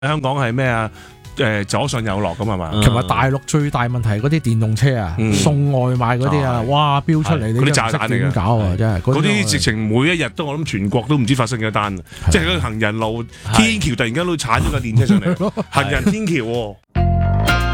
香港係咩啊？左上右落咁係嘛？ 同埋大陸最大問題係嗰啲電動車啊，送外賣嗰啲啊，哇飆出嚟，你嗰啲炸彈嚟嘅， 點搞啊？真係嗰啲直情每一日都我諗全國都唔知發生幾多單，即係嗰個行人路天橋突然間都鏟咗架電車上嚟，行人天橋喎。